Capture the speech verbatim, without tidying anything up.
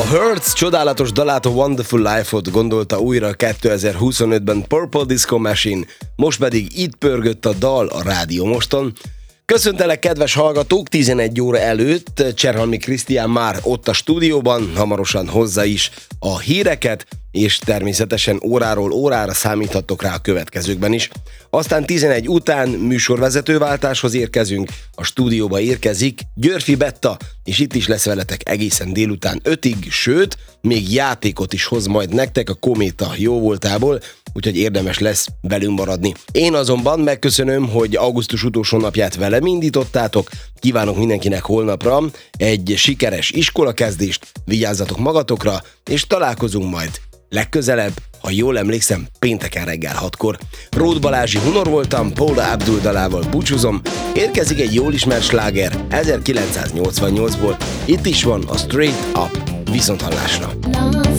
Hurts csodálatos dalát, a Wonderful Life-ot gondolta újra kétezer-huszonötben Purple Disco Machine, most pedig itt pörgött a dal a Rádió Moston. Köszöntelek, kedves hallgatók, tizenegy óra előtt Cserhalmi Krisztián már ott a stúdióban, hamarosan hozza is a híreket, és természetesen óráról órára számíthattok rá a következőkben is. Aztán tizenegy után műsorvezetőváltáshoz érkezünk, a stúdióba érkezik Györfi Betta, és itt is lesz veletek egészen délután ötig, sőt, még játékot is hoz majd nektek a Kométa jóvoltából, úgyhogy érdemes lesz velünk maradni. Én azonban megköszönöm, hogy augusztus utolsó napját velem indítottátok, kívánok mindenkinek holnapra egy sikeres iskolakezdést, vigyázzatok magatokra, és találkozunk majd legközelebb, ha jól emlékszem, pénteken reggel hatkor. Róth Balázsi Hunor voltam, Paula Abdul dalával búcsúzom, érkezik egy jól ismert sláger ezerkilencszáznyolcvannyolcból, itt is van a Straight Up, viszonthallásra.